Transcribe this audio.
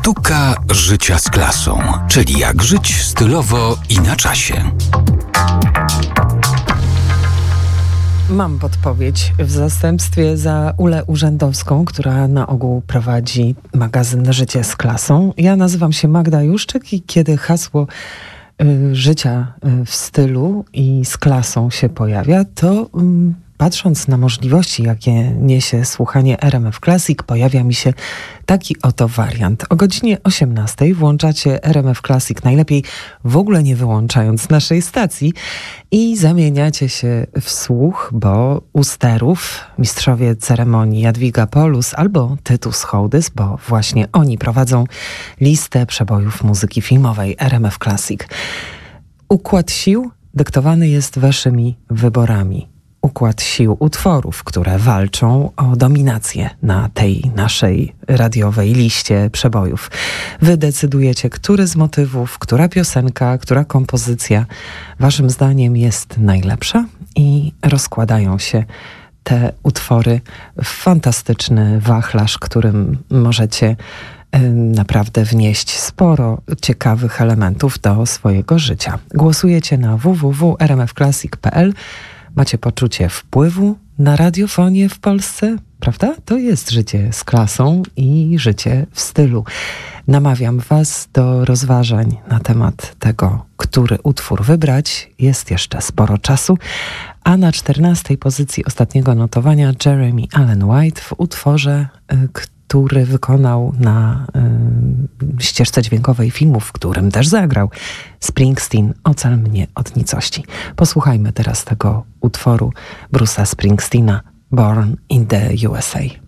Sztuka życia z klasą, czyli jak żyć stylowo i na czasie. Mam podpowiedź w zastępstwie za Ulę Urzędowską, która na ogół prowadzi magazyn Życie z klasą. Ja nazywam się Magda Juszczyk i kiedy hasło życia w stylu i z klasą się pojawia, to patrząc na możliwości, jakie niesie słuchanie RMF Classic, pojawia mi się taki oto wariant. O godzinie 18 włączacie RMF Classic, najlepiej w ogóle nie wyłączając naszej stacji, i zamieniacie się w słuch, bo u sterów mistrzowie ceremonii Jadwiga Polus albo Tytus Hołdys, bo właśnie oni prowadzą listę przebojów muzyki filmowej RMF Classic. Układ sił dyktowany jest waszymi wyborami. Układ sił utworów, które walczą o dominację na tej naszej radiowej liście przebojów. Wy decydujecie, który z motywów, która piosenka, która kompozycja waszym zdaniem jest najlepsza i rozkładają się te utwory w fantastyczny wachlarz, którym możecie naprawdę wnieść sporo ciekawych elementów do swojego życia. Głosujecie na www.rmfclassic.pl. Macie poczucie wpływu na radiofonię w Polsce, prawda? To jest życie z klasą i życie w stylu. Namawiam was do rozważań na temat tego, który utwór wybrać. Jest jeszcze sporo czasu. A na 14. pozycji ostatniego notowania Jeremy Allen White w utworze, który wykonał na ścieżce dźwiękowej filmu, w którym też zagrał, Springsteen, Ocal mnie od nicości. Posłuchajmy teraz tego utworu Bruce'a Springsteena, Born in the USA.